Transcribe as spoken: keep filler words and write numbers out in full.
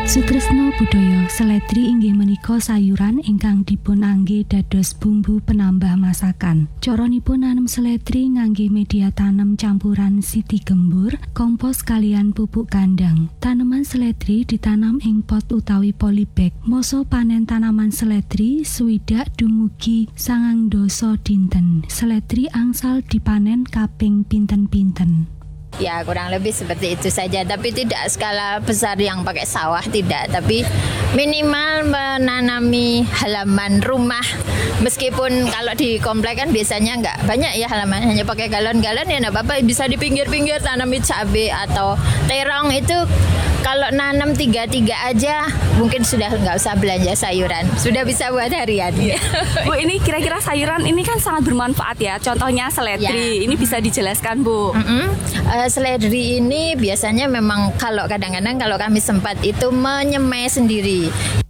Sutresna budaya seledri inggih menika sayuran ingkang dipunangge dados bumbu penambah masakan. Caranipun nanem seledri ngangge media tanam campuran siti gembur, kompos kalian pupuk kandang. Taneman seledri ditanam ing pot utawi polybag. Masa panen tanaman seledri swidak dumugi sangang dasa dinten. Seledri angsal dipanen kaping pinten-pinten. Ya kurang lebih seperti itu saja, tapi tidak skala besar yang pakai sawah, tidak, tapi minimal menanami halaman rumah. Meskipun kalau di komplek kan biasanya nggak banyak ya halaman, hanya pakai galon-galon ya nggak apa-apa, bisa di pinggir-pinggir tanami cabai atau terong. Itu kalau nanam tiga-tiga aja mungkin sudah nggak usah belanja sayuran, sudah bisa buat harian. Bu, ini kira-kira sayuran ini kan sangat bermanfaat ya, contohnya seledri, ya. Ini bisa dijelaskan Bu? Mm-hmm. Uh, seledri ini biasanya memang kalau kadang-kadang kalau kami sempat itu menyemai sendiri.